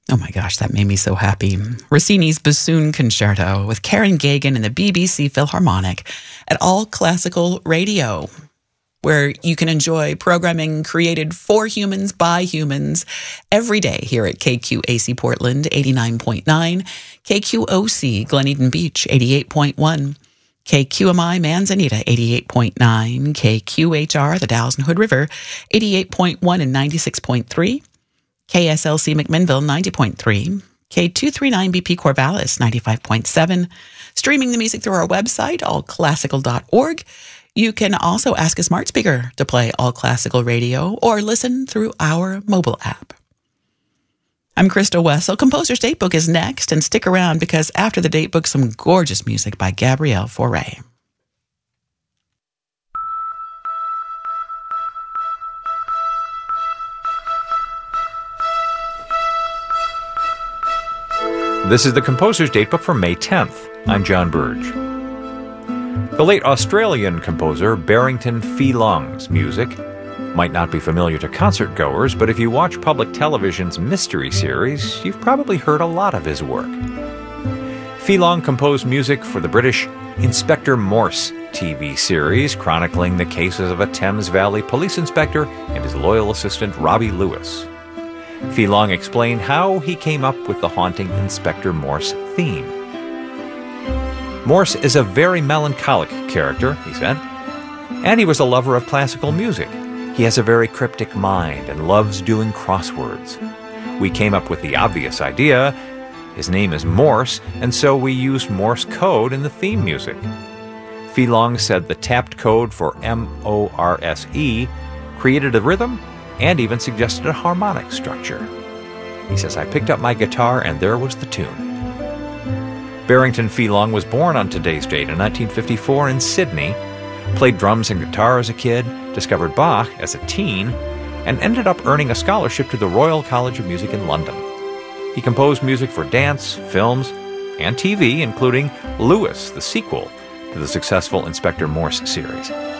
Oh my gosh, that made me so happy. Rossini's Bassoon Concerto with Karen Gagan and the BBC Philharmonic at All Classical Radio, where you can enjoy programming created for humans by humans every day here at KQAC Portland 89.9, KQOC Glen Eden Beach 88.1, KQMI Manzanita 88.9, KQHR the Dalles and Hood River 88.1 and 96.3, KSLC McMinnville 90.3, K239BP Corvallis 95.7, streaming the music through our website, allclassical.org. You can also ask a smart speaker to play All Classical Radio or listen through our mobile app. I'm Krista Wessel. Composer's Datebook is next, and stick around because after the Datebook, some gorgeous music by Gabrielle Fauré. This is the Composer's Datebook for May 10th. I'm John Burge. The late Australian composer Barrington Pheelong's music might not be familiar to concert-goers, but if you watch public television's Mystery Series, you've probably heard a lot of his work. Pheelong composed music for the British Inspector Morse TV series, chronicling the cases of a Thames Valley police inspector and his loyal assistant Robbie Lewis. Pheelong explained how he came up with the haunting Inspector Morse theme. Morse is a very melancholic character, he said, and he was a lover of classical music. He has a very cryptic mind and loves doing crosswords. We came up with the obvious idea. His name is Morse, and so we used Morse code in the theme music. Pheelong said the tapped code for M-O-R-S-E created a rhythm and even suggested a harmonic structure. He says, I picked up my guitar and there was the tune. Barrington Pheelong was born on today's date in 1954 in Sydney, played drums and guitar as a kid, discovered Bach as a teen, and ended up earning a scholarship to the Royal College of Music in London. He composed music for dance, films, and TV, including Lewis, the sequel to the successful Inspector Morse series.